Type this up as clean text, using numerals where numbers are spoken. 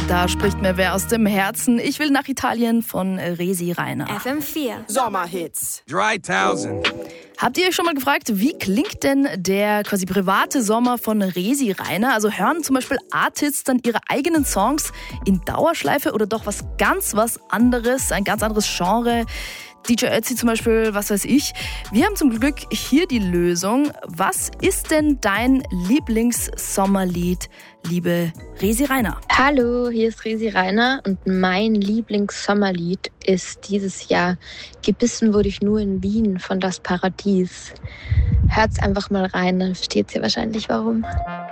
Da spricht mir wer aus dem Herzen. Ich will nach Italien von Resi Reiner. FM4 Sommerhits. 3000. Habt ihr euch schon mal gefragt, wie klingt denn der quasi private Sommer von Resi Reiner? Also hören zum Beispiel Artists dann ihre eigenen Songs in Dauerschleife oder doch was anderes, ein ganz anderes Genre? DJ Ötzi zum Beispiel, was weiß ich. Wir haben zum Glück hier die Lösung. Was ist denn dein Lieblingssommerlied, liebe Resi Reiner? Hallo, hier ist Resi Reiner und mein Lieblingssommerlied ist dieses Jahr Gebissen wurde ich nur in Wien von Das Paradies. Hört's einfach mal rein, dann versteht ihr wahrscheinlich warum.